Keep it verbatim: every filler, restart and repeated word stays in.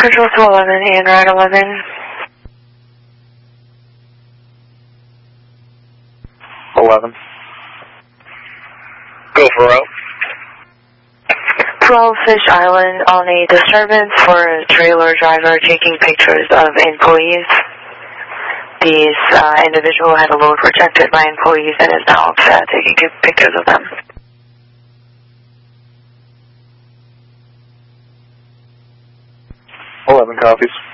Control to eleven, and ride eleven. eleven. Go for route. twelve Fish Island on a disturbance for a trailer driver taking pictures of employees. These uh, individual had a load rejected by employees and is now upset taking pictures of them. eleven copies.